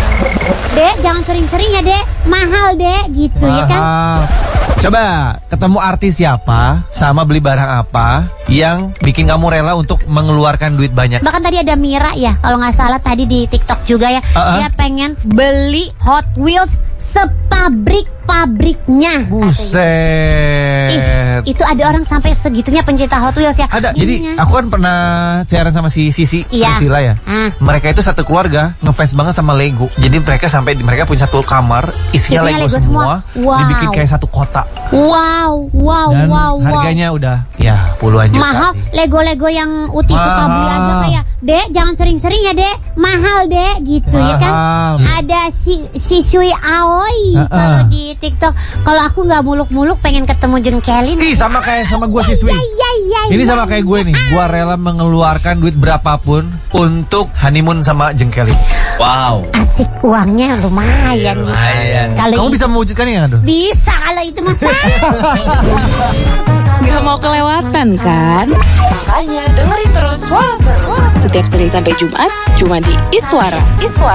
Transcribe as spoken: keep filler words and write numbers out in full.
Dek, jangan sering-sering ya, Dek. Mahal, Dek, gitu Mahal. ya kan? Coba ketemu artis siapa sama beli barang apa yang bikin kamu rela untuk mengeluarkan duit banyak? Bahkan tadi ada Mira ya, kalau nggak salah tadi di TikTok juga ya. Uh-uh. Dia pengen beli Hot Wheels sepabrik-pabriknya. Buset. Ih, itu ada orang sampai segitunya pencinta Hot Wheels ya. Ada, Ininya. jadi aku kan pernah siaran sama si Sisi Iya. Priscilla ya. Ah. Mereka itu satu keluarga ngefans banget sama Lego. Jadi mereka sampai mereka punya satu kamar isinya, Isinya Lego, Lego semua, semua. Wow. dibikin kayak satu kota. Wow, wow, Dan wow, wow. harganya udah ya puluhan juta Mahal, sih. Lego-Lego yang Uti suka Mahal. beli aja kayak, Dek, jangan sering-sering ya, Dek. Mahal, Dek, gitu ya kan. Mahal. Ada si Shishui Aoi Uh-uh. kalau di TikTok. Kalau aku nggak muluk-muluk pengen ketemu jengkelin. Ih, sama kayak sama gue sih, Swi. Ya, ya, ya, Ini ya. sama kayak gue nih. Gue rela mengeluarkan duit berapapun untuk honeymoon sama Jengkelin. Wow. Asik, uangnya lumayan nih. Lumayan. Kalau Kamu i- bisa mewujudkannya nggak tuh? bisa kalau itu mah. Gak mau kelewatan kan? Makanya dengerin terus Suara Seru setiap Senin sampai Jumat cuma di Iswara. Iswara.